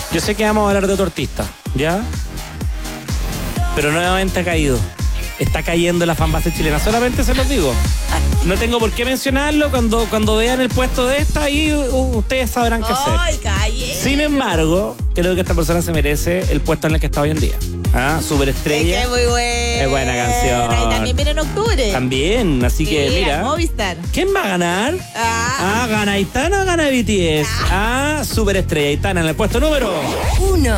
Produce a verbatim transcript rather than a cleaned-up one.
Yo sé que vamos a hablar de otro artista, ¿ya? Pero nuevamente ha caído. Está cayendo la fanbase chilena, solamente se los digo. No tengo por qué mencionarlo. Cuando, cuando vean el puesto de esta, ahí uh, ustedes sabrán qué hacer. ¡Ay, calle! Sin embargo, creo que esta persona se merece el puesto en el que está hoy en día. ¿Ah? Superestrella. Es que es muy buena. Es buena canción. Y también viene en octubre. También, así Sí, que mira. Movistar. ¿Quién va a ganar? Ah. Ah, ¿gana Aitana o gana B T S? Ah, Superestrella. Aitana en el puesto número Uno.